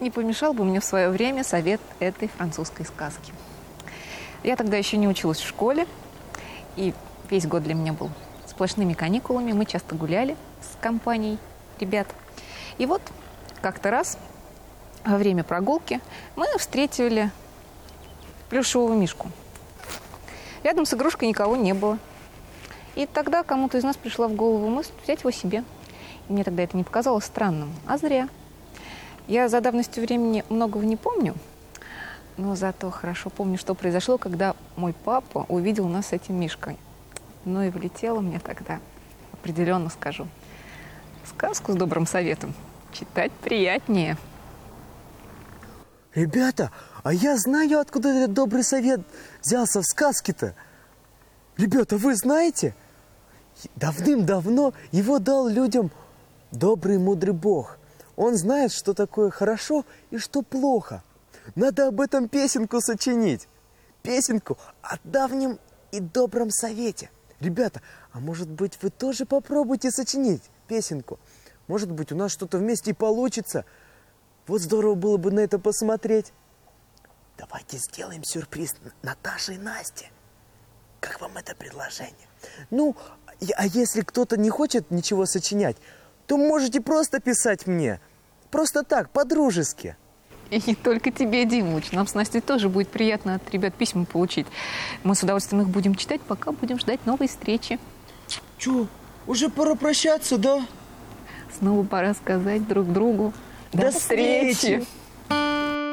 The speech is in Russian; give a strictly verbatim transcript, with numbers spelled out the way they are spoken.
не помешал бы мне в свое время совет этой французской сказки. Я тогда еще не училась в школе, и весь год для меня был сплошными каникулами. Мы часто гуляли с компанией ребят. И вот как-то раз во время прогулки мы встретили плюшевого мишку. Рядом с игрушкой никого не было. И тогда кому-то из нас пришла в голову мысль взять его себе. И мне тогда это не показалось странным, а зря. Я за давностью времени многого не помню, но зато хорошо помню, что произошло, когда мой папа увидел нас с этим мишкой. Ну и влетело мне тогда, определенно скажу, сказку с добрым советом читать приятнее. Ребята, а я знаю, откуда этот добрый совет взялся в сказке-то. Ребята, вы знаете? Давным-давно его дал людям добрый, мудрый Бог. Он знает, что такое хорошо и что плохо. Надо об этом песенку сочинить. Песенку о давнем и добром совете. Ребята, а может быть, вы тоже попробуйте сочинить песенку? Может быть, у нас что-то вместе и получится. Вот здорово было бы на это посмотреть. Давайте сделаем сюрприз Наташе и Насте. Как вам это предложение? Ну, а если кто-то не хочет ничего сочинять, то можете просто писать мне. Просто так, по-дружески. И не только тебе, Димыч. Нам с Настей тоже будет приятно от ребят письма получить. Мы с удовольствием их будем читать, пока будем ждать новой встречи. Чё, уже пора прощаться, да? Снова пора сказать друг другу До, До встречи! встречи.